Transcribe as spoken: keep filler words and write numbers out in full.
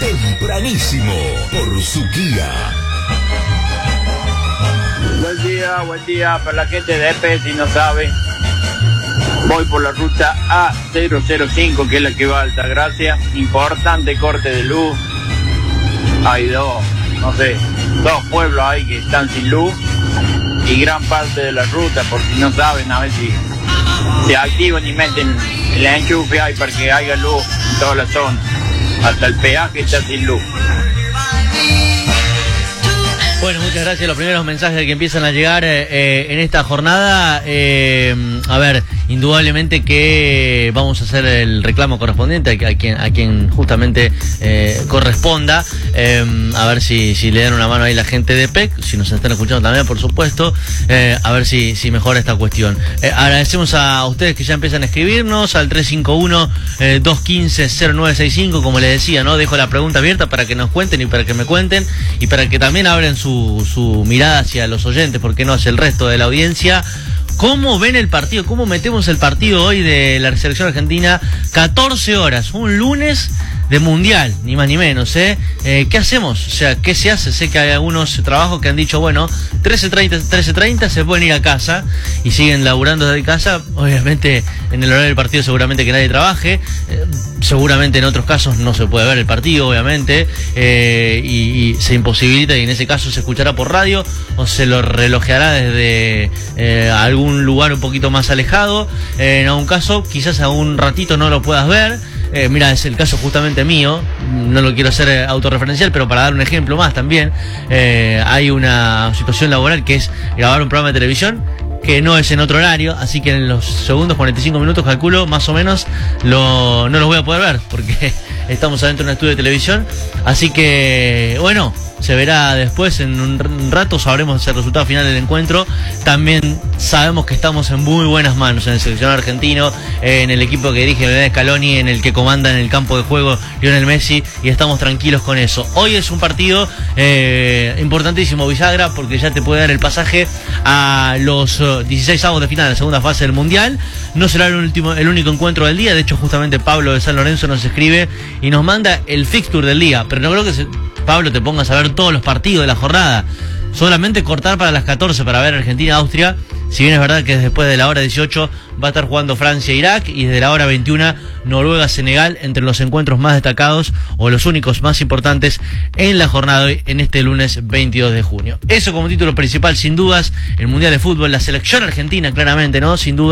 Tempranísimo por Suquía. Buen día, buen día para la gente de E P E, si no sabe. Voy por la ruta A cero cero cinco, que es la que va a Altagracia. Importante corte de luz. Hay dos, no sé, dos pueblos ahí que están sin luz. Y gran parte de la ruta, por si no saben, a ver si se activan y meten el enchufe ahí para que haya luz en toda la zona. Hasta el peaje está sin luz. Bueno, muchas gracias. Los primeros mensajes que empiezan a llegar eh, en esta jornada. Eh, a ver, indudablemente que vamos a hacer el reclamo correspondiente a, a quien a quien justamente eh, corresponda. Eh, a ver si, si le dan una mano ahí la gente de E P E C, si nos están escuchando también, por supuesto. Eh, a ver si, si mejora esta cuestión. Eh, agradecemos a ustedes que ya empiezan a escribirnos al tres cinco uno, dos uno cinco, cero nueve seis cinco. Como les decía, ¿no? Dejo la pregunta abierta para que nos cuenten y para que me cuenten y para que también abren su Su, su mirada hacia los oyentes, porque no hacia el resto de la audiencia. ¿Cómo ven el partido? ¿Cómo metemos el partido hoy de la selección argentina? catorce horas, un lunes de mundial, ni más ni menos, ¿eh? eh ¿Qué hacemos? O sea, ¿qué se hace? Sé que hay algunos trabajos que han dicho, bueno, trece treinta se pueden ir a casa y siguen laburando desde casa. Obviamente, en el horario del partido seguramente que nadie trabaje. Eh, seguramente en otros casos no se puede ver el partido, obviamente, eh, y, y se imposibilita, y en ese caso se escuchará por radio o se lo relojeará desde eh, algún lugar un poquito más alejado. Eh, en algún caso, quizás a un ratito no lo puedas ver. Eh, mira, es el caso justamente mío, no lo quiero hacer eh, autorreferencial, pero para dar un ejemplo más también, eh, hay una situación laboral que es grabar un programa de televisión que no es en otro horario, así que en los segundos cuarenta y cinco minutos, calculo, más o menos, lo, no los voy a poder ver, porque estamos adentro de un estudio de televisión, así que, bueno, se verá después, en un rato sabremos el resultado final del encuentro. También sabemos que estamos en muy buenas manos en el seleccionado argentino, en el equipo que dirige Lionel Scaloni, en el que comanda en el campo de juego Lionel Messi, y estamos tranquilos con eso. Hoy es un partido eh, importantísimo, bisagra, porque ya te puede dar el pasaje a los dieciséis avos de final de la segunda fase del Mundial. No será el, último, el único encuentro del día. De hecho, justamente Pablo de San Lorenzo nos escribe y nos manda el fixture del día, pero no creo que se, Pablo, te pongas a ver todos los partidos de la jornada. Solamente cortar para las catorce para ver Argentina-Austria. Si bien es verdad que después de la hora dieciocho va a estar jugando Francia-Irak, y desde la hora veintiuna Noruega-Senegal, entre los encuentros más destacados o los únicos más importantes en la jornada de hoy, en este lunes veintidós de junio. Eso como título principal, sin dudas, el Mundial de Fútbol, la selección argentina, claramente, ¿no? Sin duda.